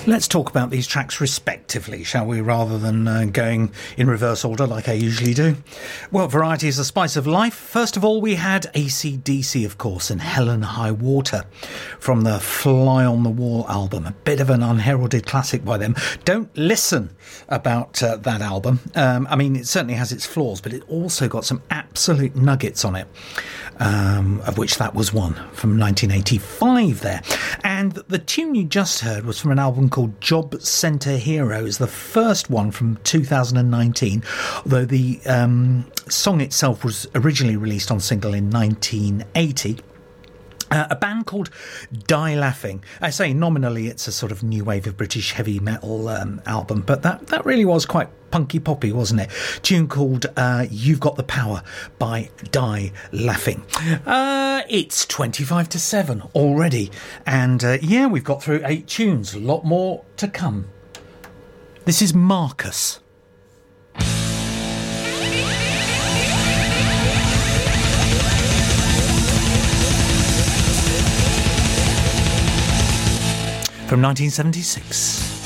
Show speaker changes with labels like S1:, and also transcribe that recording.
S1: Let's talk about these tracks respectively, shall we, rather than going in reverse order like I usually do. Well, variety is the spice of life. First of all, we had AC/DC, of course, and Hell and High Water from the Fly on the Wall album, a bit of an unheralded classic by them. Don't listen about that album. I mean, it certainly has its flaws, but it also got some absolute nuggets on it, of which that was one from 1985 there. And the tune you just heard was from an album called Job Centre Heroes, the first one from 2019, although the song itself was originally released on single in 1980. A band called Die Laughing. I say nominally it's a sort of new wave of British heavy metal album, but that really was quite punky poppy, wasn't it? Tune called You've Got the Power by Die Laughing. It's 25 to 7 already, and we've got through 8 tunes, a lot more to come. This is Marcus. From 1976.